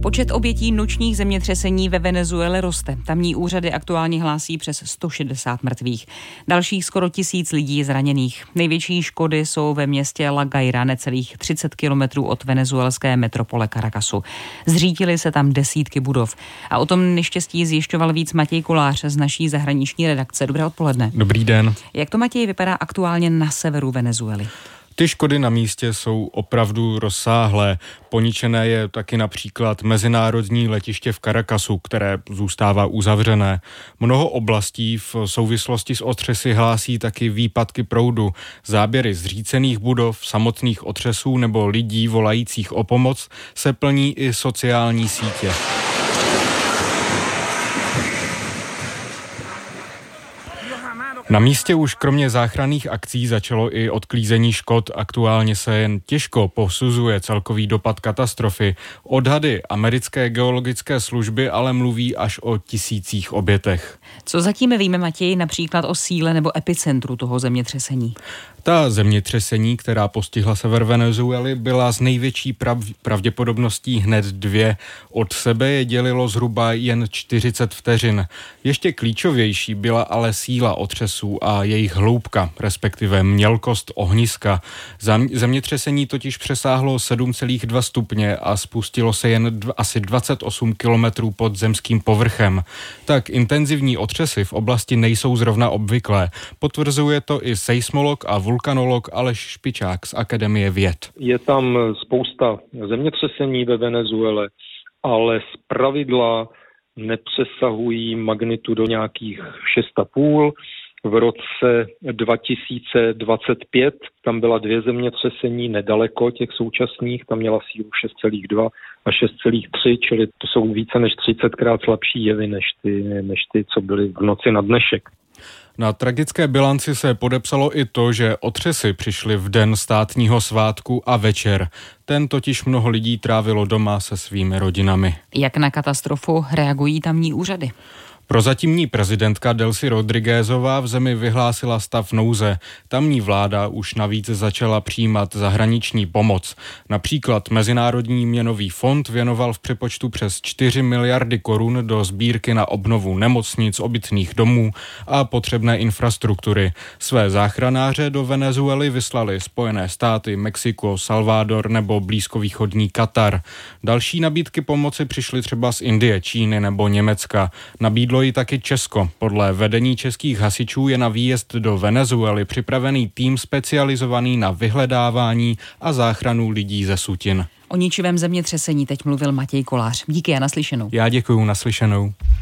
Počet obětí nočních zemětřesení ve Venezuele roste. Tamní úřady aktuálně hlásí přes 160 mrtvých. Dalších skoro 1000 lidí je zraněných. Největší škody jsou ve městě La Guaira, necelých 30 kilometrů od venezuelské metropole Caracasu. Zřítily se tam desítky budov. A o tom neštěstí zjišťoval víc Matěj Kolář z naší zahraniční redakce. Dobré odpoledne. Dobrý den. Jak to, Matěj, vypadá aktuálně na severu Venezuely? Ty škody na místě jsou opravdu rozsáhlé. Poničené je taky například mezinárodní letiště v Caracasu, které zůstává uzavřené. Mnoho oblastí v souvislosti s otřesy hlásí taky výpadky proudu. Záběry zřícených budov, samotných otřesů nebo lidí volajících o pomoc se plní i sociální sítě. Na místě už kromě záchranných akcí začalo i odklízení škod. Aktuálně se jen těžko posuzuje celkový dopad katastrofy. Odhady americké geologické služby ale mluví až o 1000 obětech. Co zatím víme, Matěj, například o síle nebo epicentru toho zemětřesení? Ta zemětřesení, která postihla sever Venezuely, byla s největší pravděpodobností hned 2. Od sebe je dělilo zhruba jen 40 vteřin. Ještě klíčovější byla ale síla otřesů a jejich hloubka, respektive mělkost ohniska. Zemětřesení totiž přesáhlo 7,2 stupně a spustilo se jen asi 28 kilometrů pod zemským povrchem. Tak intenzivní otřesy v oblasti nejsou zrovna obvyklé. Potvrzuje to i seismolog a vulkanolog Aleš Špičák z Akademie věd. Je tam spousta zemětřesení ve Venezuele, ale zpravidla nepřesahují magnitudu nějakých 6,5. V roce 2025 tam byla 2 zemětřesení nedaleko těch současných, tam měla sílu 6,2 a 6,3, čili to jsou více než 30krát slabší jevy než ty, co byly v noci na dnešek. Na tragické bilanci se podepsalo i to, že otřesy přišly v den státního svátku a večer. Ten totiž mnoho lidí trávilo doma se svými rodinami. Jak na katastrofu reagují tamní úřady? Prozatímní prezidentka Delcy Rodriguezová v zemi vyhlásila stav nouze. Tamní vláda už navíc začala přijímat zahraniční pomoc. Například Mezinárodní měnový fond věnoval v přepočtu přes 4 miliardy korun do sbírky na obnovu nemocnic, obytných domů a potřebné infrastruktury. Své záchranáře do Venezuely vyslali Spojené státy, Mexiko, Salvador nebo blízkovýchodní Katar. Další nabídky pomoci přišly třeba z Indie, Číny nebo Německa. Nabídlo i taky Česko. Podle vedení českých hasičů je na výjezd do Venezuely připravený tým specializovaný na vyhledávání a záchranu lidí ze sutin. O ničivém zemětřesení teď mluvil Matěj Kolář. Díky a naslyšenou. Já děkuju, naslyšenou.